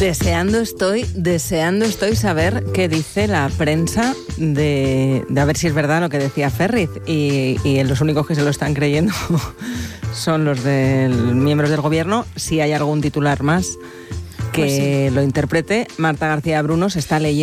Deseando estoy saber qué dice la prensa de a ver si es verdad lo que decía Ferriz. Y los únicos que se lo están creyendo son los miembros del gobierno. Si hay algún titular más que lo interprete, Marta García Bruno se está leyendo